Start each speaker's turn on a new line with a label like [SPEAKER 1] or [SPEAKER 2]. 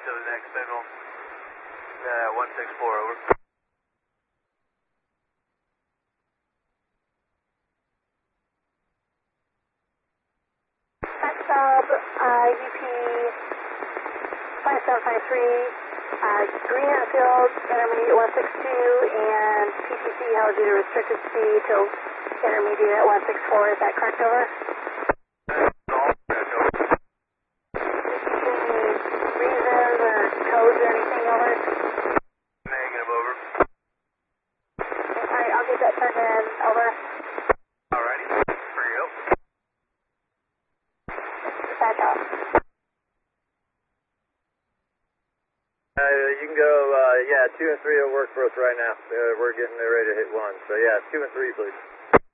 [SPEAKER 1] to the next signal. 164, over.
[SPEAKER 2] Sub, UP 5753, Greenfield, intermediate 162, and PTC held you to restricted speed till intermediate at 164. Is that correct, over? Reasons or codes or anything, over?
[SPEAKER 1] Negative, over.
[SPEAKER 2] Alright, I'll get that turned in, over.
[SPEAKER 1] Alrighty, free go.
[SPEAKER 2] Back up.
[SPEAKER 3] You can go, yeah, 2 and 3 will work for us right now. We're getting ready to hit 1. So yeah, 2 and 3, please.